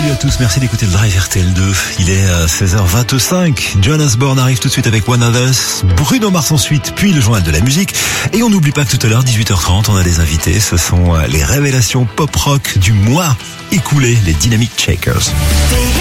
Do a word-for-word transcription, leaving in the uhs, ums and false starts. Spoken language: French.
Salut à tous, merci d'écouter le Drive R T L deux. Il est à seize heures vingt-cinq. John Osborne arrive tout de suite avec One Others. Bruno Mars ensuite, puis le journal de la musique. Et on n'oublie pas que tout à l'heure, dix-huit heures trente, on a des invités. Ce sont les révélations pop-rock du mois écoulé, les Dynamic Shakers.